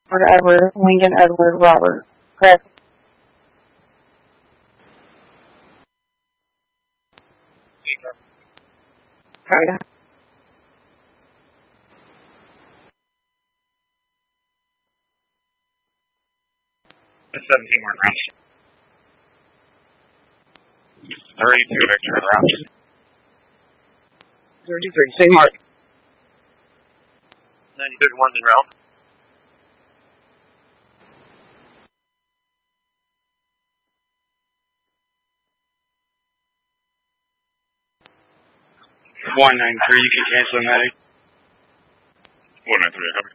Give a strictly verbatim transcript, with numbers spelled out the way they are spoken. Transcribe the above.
Edward, Edward, Lincoln, Edward, Robert. Correct. Correct. seventeen more rounds. thirty-two Victor rounds. thirty-three, same mark. ninety-two ones in round. one nine three, you can cancel Maddie. one nine three,